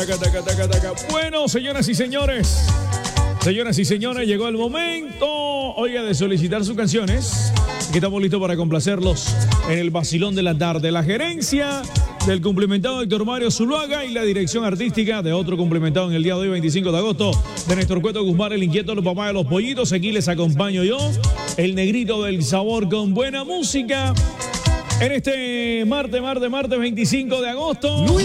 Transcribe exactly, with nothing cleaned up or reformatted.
Bueno, señoras y señores, señoras y señores, llegó el momento, oiga, de solicitar sus canciones. Aquí estamos listos para complacerlos en el vacilón de la tarde. La gerencia del cumplimentado Héctor Mario Zuluaga y la dirección artística de otro cumplimentado en el día de hoy, veinticinco de agosto, de Néstor Cueto Guzmán, el inquieto, los papás de los pollitos. Aquí les acompaño yo, el negrito del sabor, con buena música en este martes, martes, martes veinticinco de agosto.